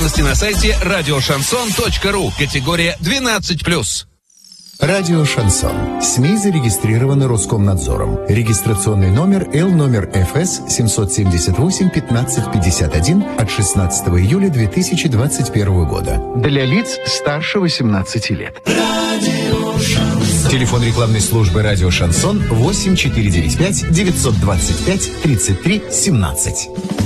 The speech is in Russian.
Подробности на сайте радиошансон.ру. Категория 12+. Радио «Шансон». СМИ зарегистрированы Роскомнадзором. Регистрационный номер Л ФС 778-1551 от 16 июля 2021 года. Для лиц старше 18 лет. Радио «Шансон». Телефон рекламной службы «Радио Шансон» 8495 925 33 17.